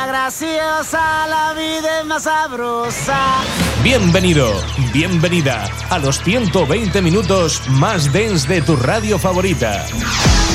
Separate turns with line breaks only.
vida graciosa, la vida es más sabrosa.
Bienvenido, bienvenida a los 120 minutos más dance de tu radio favorita.